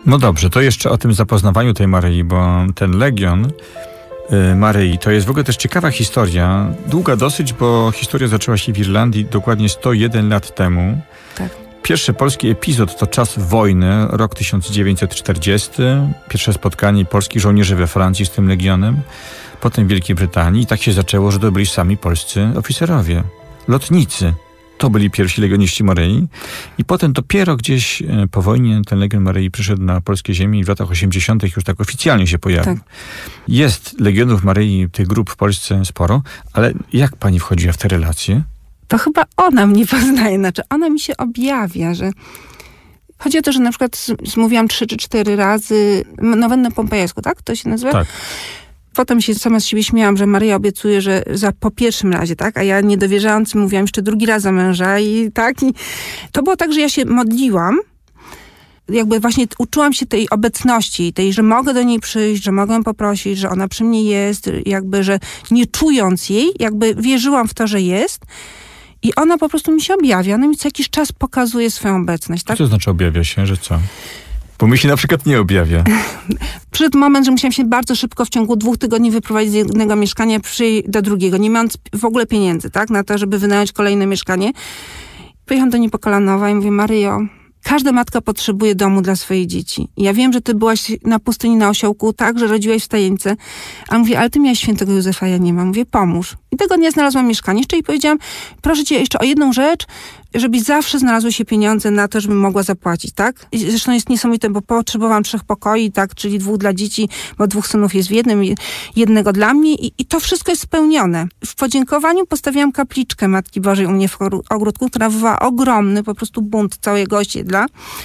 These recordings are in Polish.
No dobrze, to jeszcze o tym zapoznawaniu tej Maryi, bo ten Legion Maryi to jest w ogóle też ciekawa historia. Długa dosyć, bo historia zaczęła się w Irlandii dokładnie 101 lat temu. Tak. Pierwszy polski epizod to czas wojny, rok 1940. Pierwsze spotkanie polskich żołnierzy we Francji z tym Legionem. Potem w Wielkiej Brytanii. I tak się zaczęło, że to byli sami polscy oficerowie, lotnicy. To byli pierwsi legioniści Maryi. I potem dopiero gdzieś po wojnie ten Legion Maryi przyszedł na polskie ziemię i w latach 80. już tak oficjalnie się pojawił. Tak. Jest Legionów Maryi, tych grup w Polsce sporo, ale jak pani wchodziła w te relacje? To chyba ona mnie poznaje, znaczy ona mi się objawia, że chodzi o to, że na przykład zmówiłam 3 czy 4 razy nowennę pompejską, tak? To się nazywa? Tak. Potem się sama z siebie śmiałam, że Maryja obiecuje, że po pierwszym razie, tak? A ja niedowierzając mówiłam jeszcze drugi raz za męża i tak. I to było tak, że ja się modliłam. Jakby właśnie uczyłam się tej obecności, tej, że mogę do niej przyjść, że mogę ją poprosić, że ona przy mnie jest, jakby, że nie czując jej, jakby wierzyłam w to, że jest. I ona po prostu mi się objawia. Ona mi co jakiś czas pokazuje swoją obecność, tak? Co to znaczy objawia się, że co? Bo mi się na przykład nie objawia. Przyszedł moment, że musiałam się bardzo szybko w ciągu 2 tygodni wyprowadzić z jednego mieszkania do drugiego, nie mając w ogóle pieniędzy, tak, na to, żeby wynająć kolejne mieszkanie. Pojechałam do niej po kolanowa i mówię: Maryjo, każda matka potrzebuje domu dla swojej dzieci. I ja wiem, że ty byłaś na pustyni na osiołku, tak, że rodziłaś w tajemnicy. A mówię: ale ty miałaś świętego Józefa, ja nie mam. Mówię: pomóż. I tego dnia znalazłam mieszkanie jeszcze i powiedziałam: proszę cię jeszcze o jedną rzecz, żebyś zawsze znalazły się pieniądze na to, żebym mogła zapłacić, tak? I zresztą jest niesamowite, bo potrzebowałam 3 pokoi, tak, czyli 2 dla dzieci, bo 2 synów jest w jednym, jednego dla mnie i to wszystko jest spełnione. W podziękowaniu postawiłam kapliczkę Matki Bożej u mnie w ogródku, która wywołała ogromny po prostu bunt całego osiedla.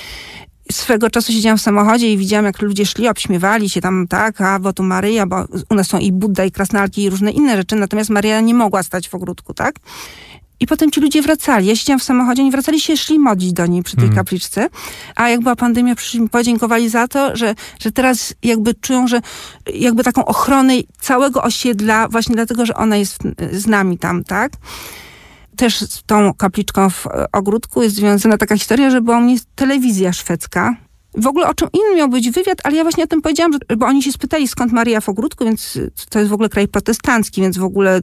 Swego czasu siedziałam w samochodzie i widziałam, jak ludzie szli, obśmiewali się tam, tak, a bo tu Maryja, bo u nas są i Budda, i krasnalki, i różne inne rzeczy, natomiast Maryja nie mogła stać w ogródku, tak? I potem ci ludzie wracali. Ja siedziałam w samochodzie, oni wracali się, szli modlić do niej przy tej kapliczce. A jak była pandemia, przyszli mi podziękowali za to, że teraz jakby czują, że jakby taką ochronę całego osiedla, właśnie dlatego, że ona jest z nami tam, tak? Też z tą kapliczką w ogródku jest związana taka historia, że była u mnie telewizja szwedzka. W ogóle o czym innym miał być wywiad, ale ja właśnie o tym powiedziałam, bo oni się spytali, skąd Maryja w ogródku, więc to jest w ogóle kraj protestancki, więc w ogóle...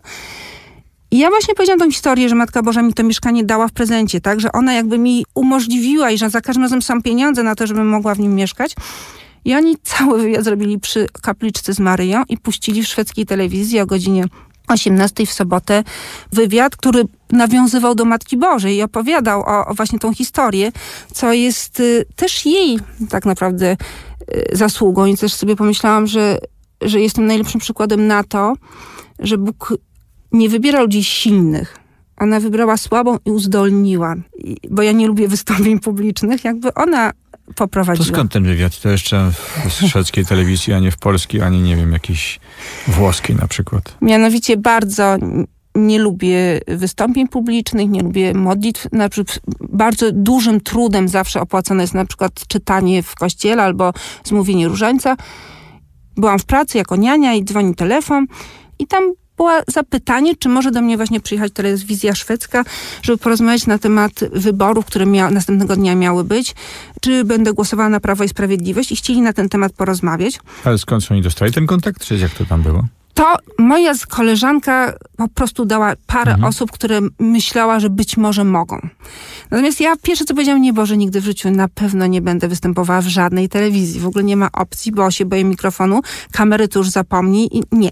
I ja właśnie powiedziałam tą historię, że Matka Boża mi to mieszkanie dała w prezencie, tak? Że ona jakby mi umożliwiła i że za każdym razem są pieniądze na to, żebym mogła w nim mieszkać. I oni cały wywiad zrobili przy kapliczce z Maryją i puścili w szwedzkiej telewizji o godzinie 18 w sobotę wywiad, który nawiązywał do Matki Bożej i opowiadał o właśnie tą historię, co jest też jej tak naprawdę zasługą. I też sobie pomyślałam, że jestem najlepszym przykładem na to, że Bóg nie wybiera ludzi silnych. Ona wybrała słabą i uzdolniła. Bo ja nie lubię wystąpień publicznych, jakby ona poprowadziła. To skąd ten wywiad? To jeszcze w szwedzkiej telewizji, a nie w polskiej, ani nie wiem, jakiejś włoskiej na przykład. Mianowicie bardzo nie lubię wystąpień publicznych, nie lubię modlitw. Znaczy, bardzo dużym trudem zawsze opłacone jest na przykład czytanie w kościele albo zmówienie różańca. Byłam w pracy jako niania i dzwoni telefon i tam było zapytanie, czy może do mnie właśnie przyjechać telewizja szwedzka, żeby porozmawiać na temat wyborów, które następnego dnia miały być, czy będę głosowała na Prawo i Sprawiedliwość i chcieli na ten temat porozmawiać. Ale skąd oni dostali ten kontakt, czy jak to tam było? To moja koleżanka po prostu dała parę osób, które myślała, że być może mogą. Natomiast ja pierwsze co powiedziałam: nie, Boże, nigdy w życiu na pewno nie będę występowała w żadnej telewizji. W ogóle nie ma opcji, bo się boję mikrofonu, kamery to już zapomnij i nie.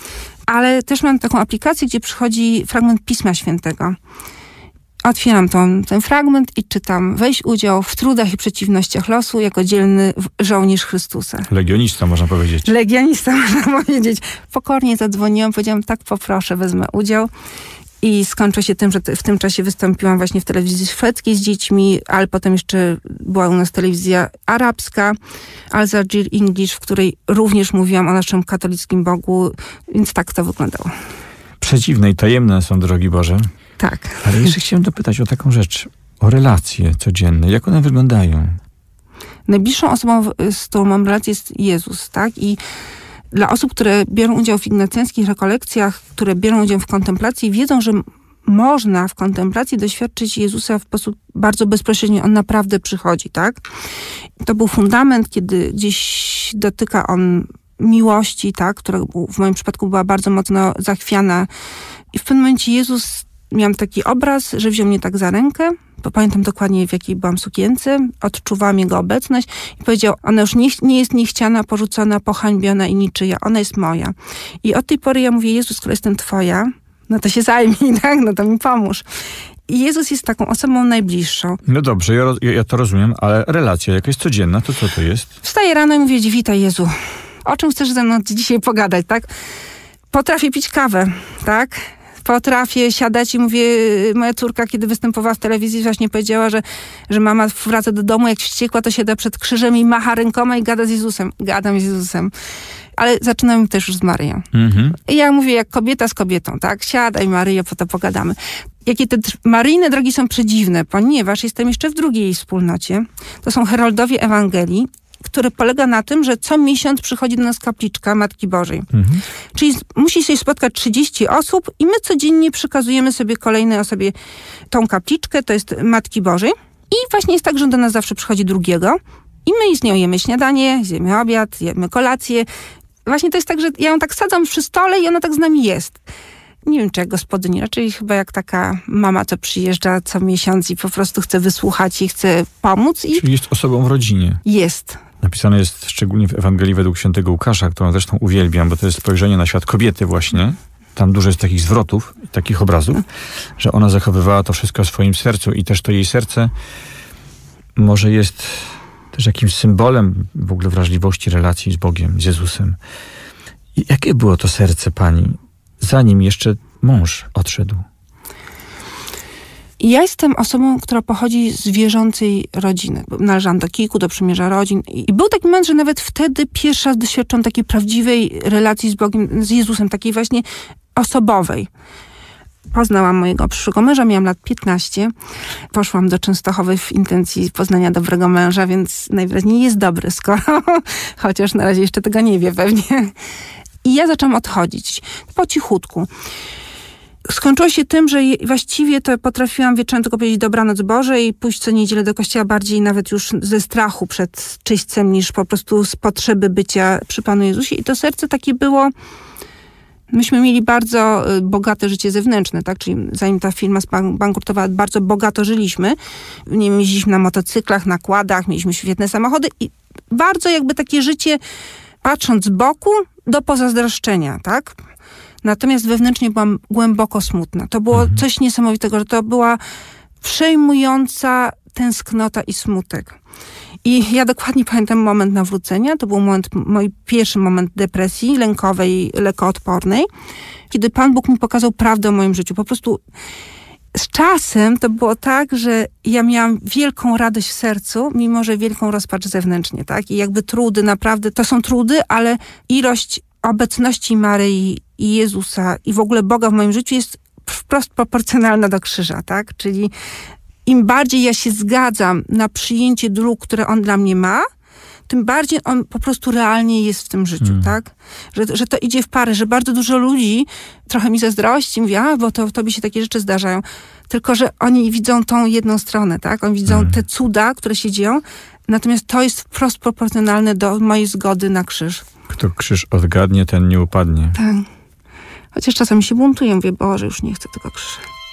Ale też mam taką aplikację, gdzie przychodzi fragment Pisma Świętego. Otwieram ten fragment i czytam: weź udział w trudach i przeciwnościach losu jako dzielny żołnierz Chrystusa. Legionista, można powiedzieć. Legionista, można powiedzieć. Pokornie zadzwoniłam, powiedziałam: tak, poproszę, wezmę udział. I skończyło się tym, że w tym czasie wystąpiłam właśnie w telewizji szwedzkiej z dziećmi, ale potem jeszcze była u nas telewizja arabska, Al Jazeera English, w której również mówiłam o naszym katolickim Bogu, więc tak to wyglądało. Przedziwne i tajemne są drogi Boże. Tak. Ale jeszcze chciałem dopytać o taką rzecz, o relacje codzienne. Jak one wyglądają? Najbliższą osobą, z którą mam relację, jest Jezus, tak? I dla osób, które biorą udział w ignacjańskich rekolekcjach, które biorą udział w kontemplacji, wiedzą, że można w kontemplacji doświadczyć Jezusa w sposób bardzo bezpośredni. On naprawdę przychodzi, tak? To był fundament, kiedy gdzieś dotyka on miłości, tak? Która w moim przypadku była bardzo mocno zachwiana. I w pewnym momencie Jezus, miałam taki obraz, że wziął mnie tak za rękę. Pamiętam dokładnie, w jakiej byłam sukience. Odczuwałam Jego obecność i powiedział, ona już nie jest niechciana, porzucona, pohańbiona i niczyja. Ona jest moja. I od tej pory ja mówię, Jezus, skoro jestem Twoja, no to się zajmij, tak? No to mi pomóż. I Jezus jest taką osobą najbliższą. No dobrze, ja to rozumiem, ale relacja jakaś codzienna, to co to jest? Wstaję rano i mówię, witaj Jezu, o czym chcesz ze mną dzisiaj pogadać, tak? Potrafię pić kawę, tak? Potrafię siadać i mówię, moja córka, kiedy występowała w telewizji, właśnie powiedziała, że mama wraca do domu, jak wściekła, to siada przed krzyżem i macha rękoma i gada z Jezusem. Gadam z Jezusem. Ale zaczynam też już z Maryją. I ja mówię, jak kobieta z kobietą, tak? Siadaj Maryjo, po to pogadamy. Jakie te maryjne drogi są przedziwne, ponieważ jestem jeszcze w drugiej wspólnocie. To są heroldowie Ewangelii, które polega na tym, że co miesiąc przychodzi do nas kapliczka Matki Bożej. Czyli musi się spotkać 30 osób i my codziennie przekazujemy sobie kolejnej osobie tą kapliczkę, to jest Matki Bożej. I właśnie jest tak, że do nas zawsze przychodzi drugiego i my z nią jemy śniadanie, jemy obiad, jemy kolację. Właśnie to jest tak, że ja ją tak sadzam przy stole i ona tak z nami jest. Nie wiem, czy jak gospodyni, raczej chyba jak taka mama, co przyjeżdża co miesiąc i po prostu chce wysłuchać i chce pomóc. Czyli jest osobą w rodzinie. Jest. Napisane jest szczególnie w Ewangelii według świętego Łukasza, którą zresztą uwielbiam, bo to jest spojrzenie na świat kobiety właśnie. Tam dużo jest takich zwrotów, takich obrazów, że ona zachowywała to wszystko w swoim sercu i też to jej serce może jest też jakimś symbolem w ogóle wrażliwości relacji z Bogiem, z Jezusem. I jakie było to serce pani, zanim jeszcze mąż odszedł? Ja jestem osobą, która pochodzi z wierzącej rodziny. Należałam do kilku, do przymierza rodzin. I był taki moment, że nawet wtedy pierwszy raz doświadczyłam takiej prawdziwej relacji z Bogiem, z Jezusem, takiej właśnie osobowej. Poznałam mojego przyszłego męża, miałam lat 15. Poszłam do Częstochowy w intencji poznania dobrego męża, więc najwyraźniej jest dobry, skoro chociaż na razie jeszcze tego nie wie pewnie. I ja zaczęłam odchodzić po cichutku. Skończyło się tym, że właściwie to potrafiłam wieczorem tylko powiedzieć dobranoc Boże i pójść co niedzielę do kościoła bardziej nawet już ze strachu przed czyśćcem niż po prostu z potrzeby bycia przy Panu Jezusie. I to serce takie było... Myśmy mieli bardzo bogate życie zewnętrzne, tak? Czyli zanim ta firma bankrutowała, bardzo bogato żyliśmy. Nie wiem, jeździliśmy na motocyklach, na kładach, mieliśmy świetne samochody i bardzo jakby takie życie, patrząc z boku, do pozazdroszczenia, tak? Natomiast wewnętrznie byłam głęboko smutna. To było coś niesamowitego, że to była przejmująca tęsknota i smutek. I ja dokładnie pamiętam moment nawrócenia. To był mój pierwszy moment depresji lękowej, lekoodpornej, kiedy Pan Bóg mi pokazał prawdę o moim życiu. Po prostu z czasem to było tak, że ja miałam wielką radość w sercu, mimo że wielką rozpacz zewnętrznie, tak? I jakby trudy, naprawdę to są trudy, ale ilość obecności Maryi i Jezusa i w ogóle Boga w moim życiu jest wprost proporcjonalna do krzyża, tak? Czyli im bardziej ja się zgadzam na przyjęcie dróg, które On dla mnie ma, tym bardziej On po prostu realnie jest w tym życiu, tak? Że to idzie w parę, że bardzo dużo ludzi trochę mi zazdrości, mówi, bo to tobie się takie rzeczy zdarzają. Tylko, że oni widzą tą jedną stronę, tak? Oni widzą te cuda, które się dzieją, natomiast to jest wprost proporcjonalne do mojej zgody na krzyż. Kto krzyż odgadnie, ten nie upadnie. Tak. Chociaż czasami się buntuję, mówię, Boże, już nie chcę tego krzyża.